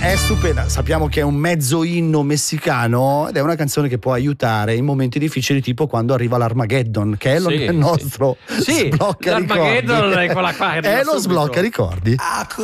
È stupenda, sappiamo che è un mezzo inno messicano ed è una canzone che può aiutare in momenti difficili, tipo quando arriva l'Armageddon, che è il nostro sblocca ricordi. L'Armageddon è quella qua che arriva è lo subito. sblocca ricordi.